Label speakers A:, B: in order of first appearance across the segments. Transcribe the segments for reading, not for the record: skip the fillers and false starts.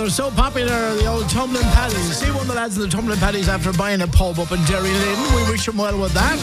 A: they're so popular, the old Tumbling Paddies. See one of the lads in the Tumbling Paddies after buying a pub up in Derry Lynn. We wish them well with that.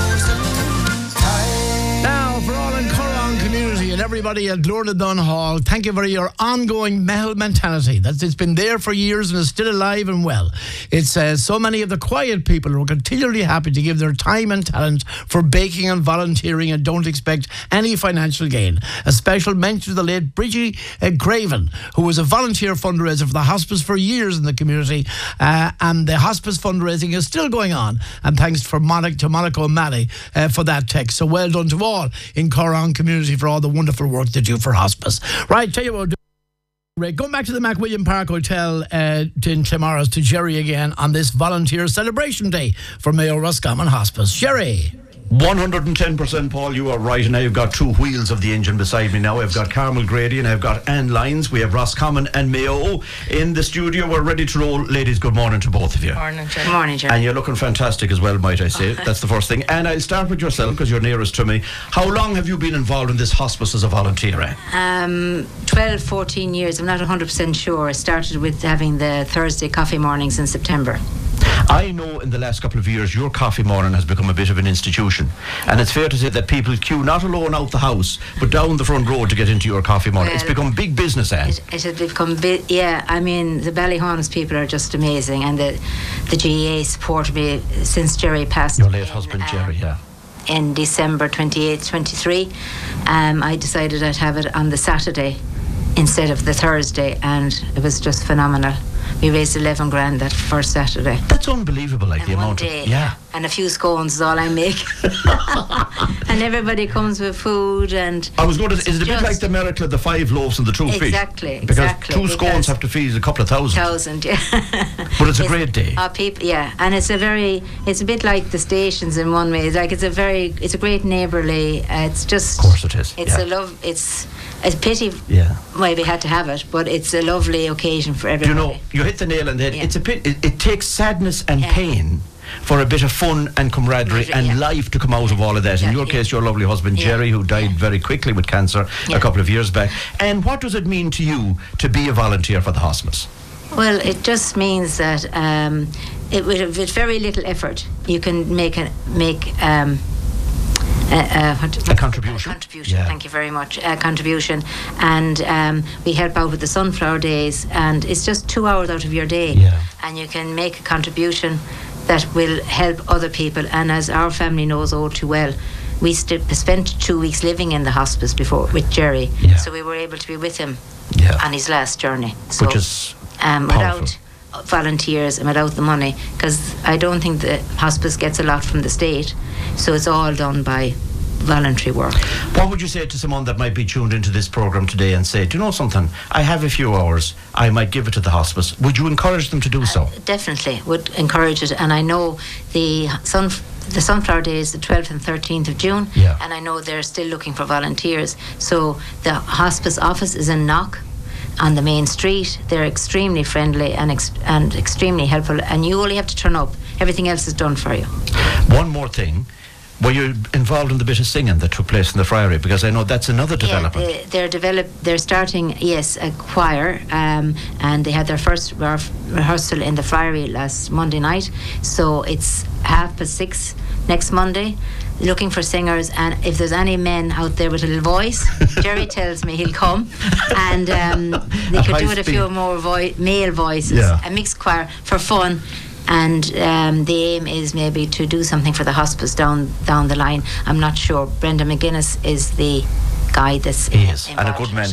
A: Now, for all in Curran community and everybody at Lourdedon Hall, thank you for your ongoing Mehel mentality. It's been there for years and is still alive and well. It's so many of the quiet people who are continually happy to give their time and talent for baking and volunteering and don't expect any financial gain. A special mention to the late Bridgie Craven, who was a volunteer fundraiser for the hospice for years in the community, and the hospice fundraising is still going on. And thanks to Monica O'Malley for that text. So well done to all in Curran community for all the wonderful work they do for hospice. Right, tell you what. Going back to the MacWilliam Park Hotel in Clamorris to Jerry again on this volunteer celebration day for Mayo Roscommon Hospice. Jerry.
B: 110%, Paul, you are right, and I've got two wheels of the engine beside me now. I've got Carmel Grady and I've got Anne Lyons. We have Roscommon and Mayo in the studio. We're ready to roll. Ladies, good morning to both of you.
C: Morning, Jerry.
D: Good morning, Jerry.
B: And you're looking fantastic as well, might I say. That's the first thing. And I'll start with yourself because you're nearest to me. How long have you been involved in this hospice as a volunteer, Anne?
D: 12, 14 years. I'm not 100% sure. I started with having the Thursday coffee mornings in September.
B: I know in the last couple of years your coffee morning has become a bit of an institution, and it's fair to say that people queue not alone out the house but down the front road to get into your coffee morning. It's become big business, Anne.
D: It has become big, yeah. I mean, the Ballyhonus people are just amazing, and the GAA supported me since Jerry passed.
B: Your late husband Jerry, yeah.
D: In December 28th, 23, I decided I'd have it on the Saturday instead of the Thursday, and it was just phenomenal. We raised 11 grand that first Saturday.
B: That's unbelievable, like the amount
D: day,
B: of... Yeah.
D: And a few scones is all I make. And everybody comes with food and...
B: I was going to... Is it a bit like the miracle of the 5 loaves and the 2 fish?
D: Exactly.
B: Because 2 scones have to feed a couple of thousand.
D: Yeah.
B: But it's a great day.
D: People, yeah. And it's a bit like the stations in one way. It's a great neighbourly... it's just...
B: Of course it is.
D: It's a pity why we had to have it, but it's a lovely occasion for everybody.
B: You know, you hit the nail on the head. Yeah. It takes sadness and pain for a bit of fun and camaraderie and life to come out of all of that. In your case, your lovely husband Jerry, who died very quickly with cancer a couple of years back. And what does it mean to you to be a volunteer for the hospice?
D: Well, it just means that with very little effort, you can make a contribution. Thank you very much. A contribution, and we help out with the Sunflower Days, and it's just 2 hours out of your day, and you can make a contribution that will help other people. And as our family knows all too well, we spent 2 weeks living in the hospice before with Jerry, so we were able to be with him on his last journey. So,
B: which is
D: without volunteers and without the money, because I don't think the hospice gets a lot from the state, so it's all done by voluntary work.
B: What would you say to someone that might be tuned into this programme today and say, do you know something, I have a few hours, I might give it to the hospice? Would you encourage them to do so?
D: Definitely would encourage it. And I know the Sunflower Day is the 12th and 13th of June, and I know they're still looking for volunteers. So the hospice office is in Knock on the main street. They're extremely friendly and extremely helpful, and you only have to turn up. Everything else is done for you.
B: One more thing. Were you involved in the bit of singing that took place in the Friary? Because I know that's another development.
D: They're starting, a choir, and they had their first rehearsal in the Friary last Monday night. So it's 6:30 next Monday, looking for singers. And if there's any men out there with a little voice, Jerry tells me he'll come. And they could do with a few more male voices, a mixed choir for fun. And the aim is maybe to do something for the hospice down the line. I'm not sure. Brenda McGuinness is the guy that's
B: involved. And a good man.